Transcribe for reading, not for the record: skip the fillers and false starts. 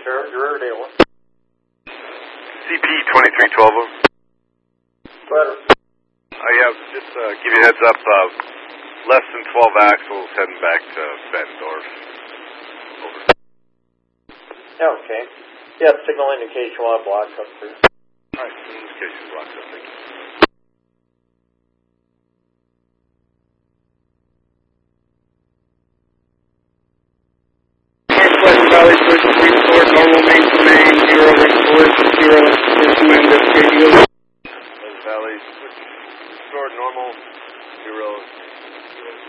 Sheriff, Riverdale. CP 2312. Better. Yeah, just give you a heads up, less than 12 axles heading back to Bettendorf. Over. Yeah, okay. Yeah, signal indication while block up through. Alright, indication blocked up, thank you. Pleasant Valley Bridge, report, normal main to main, 0 report, 0 recommend KDO. Pleasant Valley, restored normal, 0